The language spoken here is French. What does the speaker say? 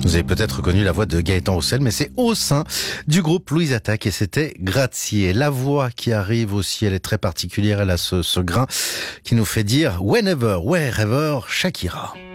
Vous avez peut-être reconnu la voix de Gaëtan Roussel, mais c'est au sein du groupe Louise Attaque et c'était Grazier. La voix qui arrive aussi, elle est très particulière, elle a ce grain qui nous fait dire whenever, wherever, Shakira.